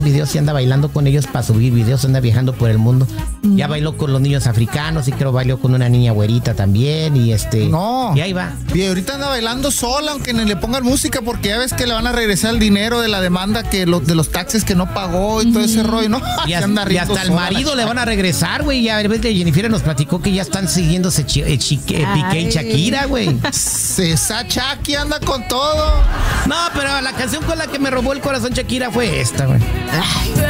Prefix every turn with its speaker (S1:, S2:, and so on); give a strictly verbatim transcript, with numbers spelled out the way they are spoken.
S1: videos y anda bailando con ellos para subir videos, anda viajando por el mundo. Mm. Ya bailó con los niños africanos y creo bailó con una niña güerita también y este...
S2: No.
S1: Y ahí va.
S2: Y ahorita anda bailando sola, aunque ni le pongan música, porque ya ves que le van a regresar el dinero de la demanda que lo, de los taxes que no pagó y mm. todo ese rollo, ¿no?
S1: Y, hasta, anda y hasta el marido le van a regresar, güey. Ya a ver, Jennifer nos platicó que ya están siguiéndose chi, eh, chi, eh, Piqué y Shakira, güey.
S2: Esa Shaki anda con todo.
S1: No, pero la canción con la que me robó el corazón Shakira fue esta, güey.